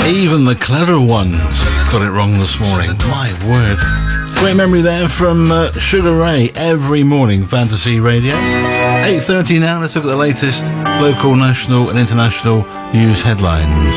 Even the clever ones got it wrong this morning. My word. Great memory there from Sugar Ray. Every morning, Fantasy Radio. 8:30 now. Let's look at the latest local, national and international news headlines.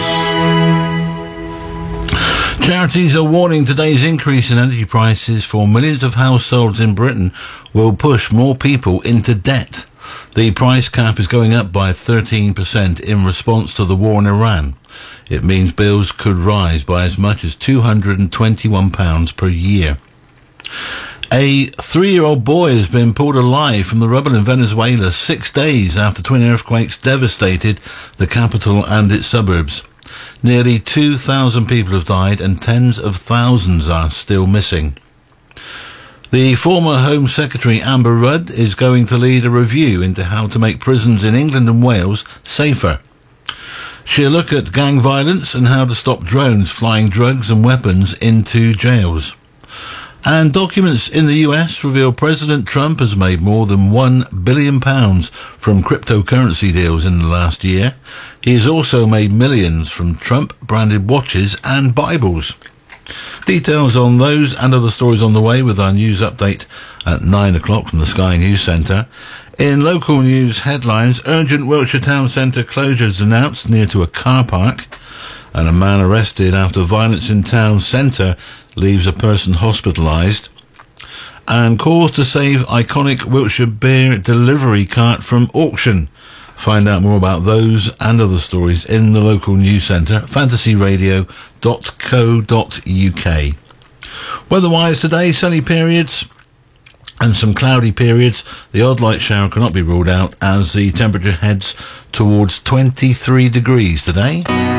Charities are warning today's increase in energy prices for millions of households in Britain will push more people into debt. The price cap is going up by 13% in response to the war in Iran. It means bills could rise by as much as £221 per year. A 3-year-old boy has been pulled alive from the rubble in Venezuela 6 days after twin earthquakes devastated the capital and its suburbs. Nearly 2,000 people have died and tens of thousands are still missing. The former Home Secretary Amber Rudd is going to lead a review into how to make prisons in England and Wales safer. She'll look at gang violence and how to stop drones flying drugs and weapons into jails. And documents in the US reveal President Trump has made more than £1 billion from cryptocurrency deals in the last year. He has also made millions from Trump-branded watches and Bibles. Details on those and other stories on the way with our news update at 9 o'clock from the Sky News Centre. In local news headlines, urgent Wiltshire Town Centre closures announced near to a car park, and a man arrested after violence in town centre leaves a person hospitalised, and calls to save iconic Wiltshire beer delivery cart from auction. Find out more about those and other stories in the local news centre, fantasyradio.co.uk. Weather-wise today, sunny periods and some cloudy periods. The odd light shower cannot be ruled out as the temperature heads towards 23 degrees today.